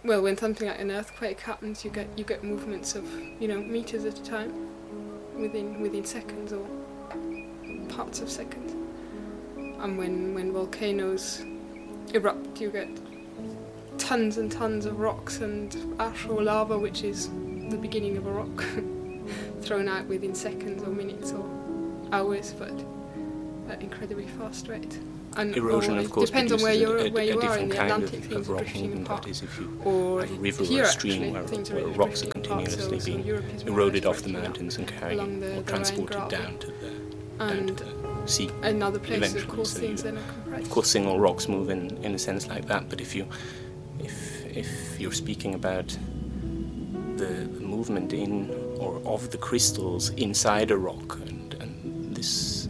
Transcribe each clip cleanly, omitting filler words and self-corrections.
well, when something like an earthquake happens, you get movements of meters at a time, within seconds or parts of seconds. And when volcanoes erupt, you get tons and tons of rocks and ash or lava, which is the beginning of a rock, thrown out within seconds or minutes or hours, but at incredibly fast rate. And erosion, of course, depends on where you are in different the kind Atlantic. of Things are rock drifting movement. apart. That is, if you Or have a river here or a stream actually, where rocks are continuously being eroded off the mountains and carried or transported down to the sea. In other places, eventually. of course, So things then are compressed. Of course, single rocks move in a sense like that. But if you're speaking about the movement in or of the crystals inside a rock and this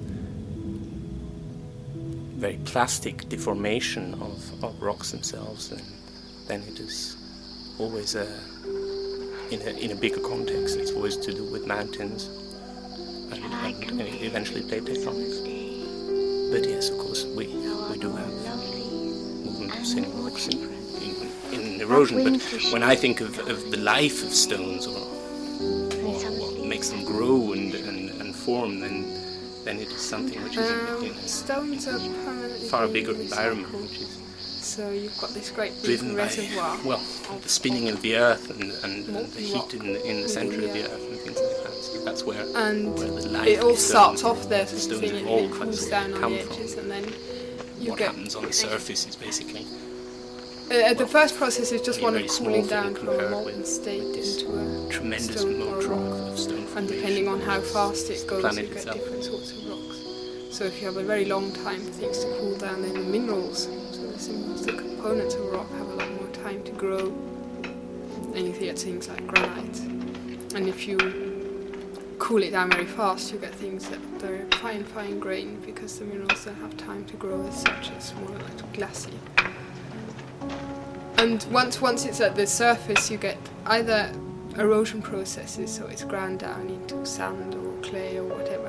very plastic deformation of rocks themselves, then it is always in a bigger context. It's always to do with mountains and eventually plate tectonics. But yes, of course, we do have movement of single rocks in erosion. But when I think of the life of stones or what makes them grow and form, then it is something which is in stones are permanently far bigger being environment, recycled. which is So you've got this great big driven by reservoir. the spinning of the earth and the heat in the centre of the earth and things like that. So that's where the life it all of stones, starts off there, the sort of stones thing, and evolve, it cools that's down where on they the come edges, from. and then you What get. happens on the surface is basically The first process is just one of very small cooling thing down from a compared molten with state this into a tremendous stone or a motor rock. of stone And formation. depending on how fast it goes, planet you get itself. different sorts of rocks. So if you have a very long time for things to cool down, then the minerals, the components of a rock, have a lot more time to grow. And you get things like granite. And if you cool it down very fast, you get things that are fine grain, because the minerals don't have time to grow as such. It's more like glassy. And once it's at the surface, you get either erosion processes, so it's ground down into sand or clay or whatever,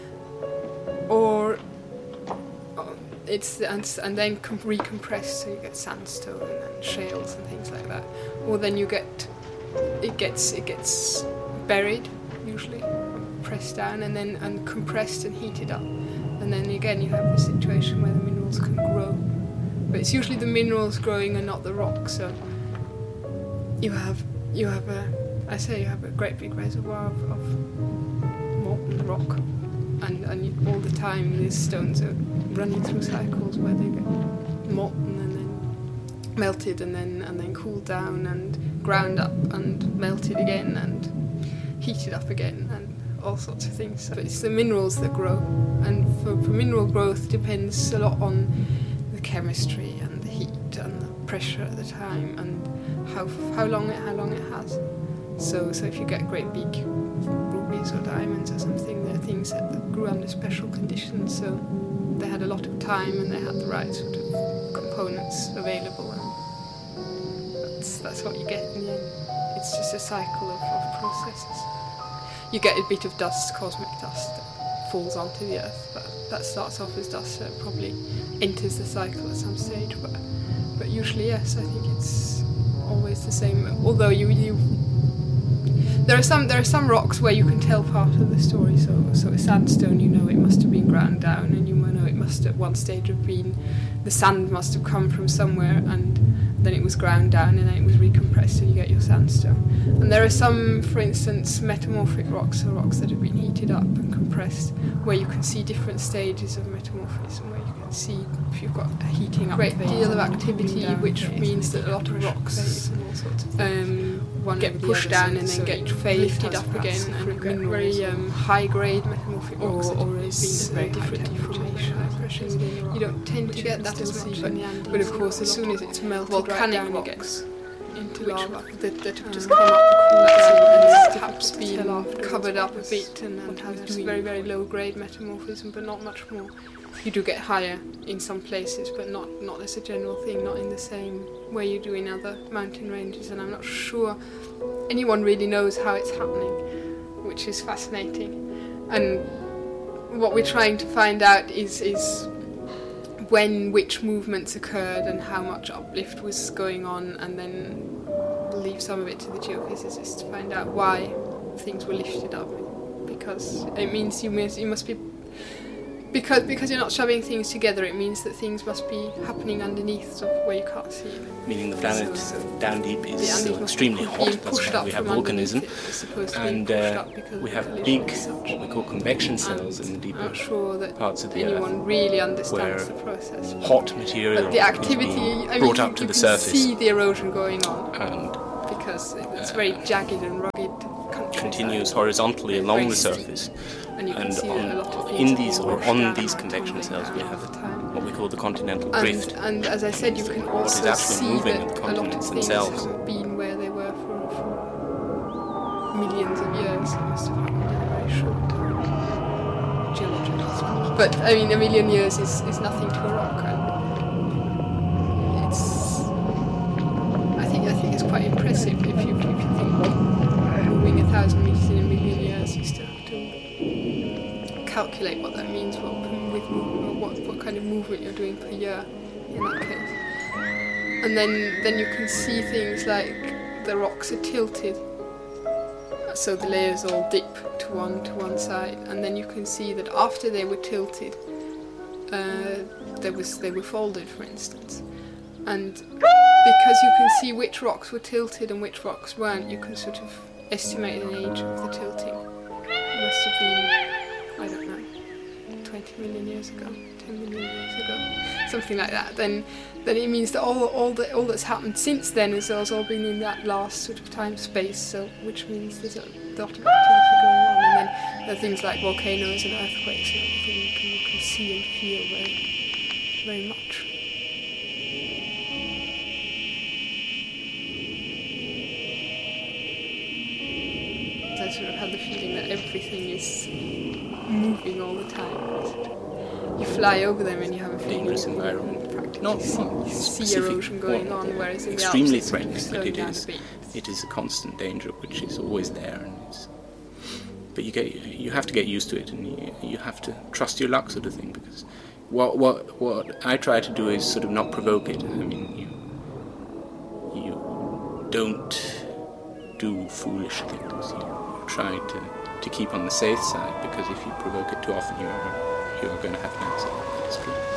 or it's and then recompressed, so you get sandstone and shales and things like that. Or then it gets buried, usually pressed down, and then compressed and heated up, and then again you have a situation where the minerals can grow. But it's usually the minerals growing and not the rock. So you have a great big reservoir of molten rock, and all the time these stones are running through cycles where they get molten and then melted and then cooled down and ground up and melted again and heated up again and all sorts of things. But it's the minerals that grow, and for mineral growth depends a lot on the chemistry and the heat and the pressure at the time and how long it has. So if you get great big rubies or diamonds or something, they're things that grew under special conditions, so they had a lot of time and they had the right sort of components available, and that's what you get in the end. It's just a cycle of processes. You get a bit of dust, cosmic dust, that falls onto the Earth, but that starts off as dust, so it probably enters the cycle at some stage. But usually, yes, I think it's always the same. Although there are some rocks where you can tell part of the story. So a sandstone, it must have been ground down, and you know it must at one stage have been, the sand must have come from somewhere, and then it was ground down, and then it was recompressed, and you get your sandstone. And there are some, for instance, metamorphic rocks, or rocks that have been heated up and compressed, where you can see different stages of metamorphism, where you can see if you've got a heating up, great deal of activity, which means that a lot of rocks get pushed down and then get lifted up again, and you get very high-grade metamorphic rocks, or it's a different deformation and pressure within the rock. You don't tend to get that as much, but of course as soon as it's melted volcanic right down rocks into lava that have just come up and perhaps been covered up a bit and has very, very low-grade metamorphism, but not much more. You do get higher in some places, but not as a general thing, not in the same way you do in other mountain ranges, and I'm not sure anyone really knows how it's happening, which is fascinating. And what we're trying to find out is when which movements occurred and how much uplift was going on, and then leave some of it to the geophysicists to find out why things were lifted up, because it means you must be, because you're not shoving things together, it means that things must be happening underneath, sort of where you can't see it. Meaning the planet down deep is still extremely hot. That's why we have volcanism, and we have big, what we call convection cells in the deeper parts of the Earth, anyone really understands the process. Hot material the activity, is brought up to the surface. You can see the erosion going on, and because it's very jagged and rugged country. Continues horizontally along the surface. And you can see a lot of on these convection cells we have what we call the continental drift. And as I said, you can also see that a lot of things have been where they were for millions of years. It must have happened in a very short time, geologically speaking. But I mean, a million years is nothing to a rock, and I think it's quite impressive if you think moving 1,000 meters in a million years, you still have to calculate what that means, what kind of movement you're doing per year in that case. And then you can see things like the rocks are tilted, so the layers all dip to one side, and then you can see that after they were tilted, they were folded, for instance. And because you can see which rocks were tilted and which rocks weren't, you can sort of estimate an age of the tilting. It must have been, I don't know, 20 million years ago, 10 million years ago, something like that. Then it means that all that's happened since then has all been in that last sort of time space. So which means there's a lot of activity going on, and then there are things like volcanoes and earthquakes and everything you can see and feel very, very much. I sort of had the feeling that everything is moving all the time. You fly over them and you have a feeling dangerous environment. Practically see erosion going on, whereas in extremely the Alps threatening, but it is a constant danger which is always there, and but you have to get used to it, and you have to trust your luck, sort of thing. Because what I try to do is sort of not provoke it. I mean, you don't do foolish things. You try to keep on the safe side, because if you provoke it too often, you're going to have an accident. That is true.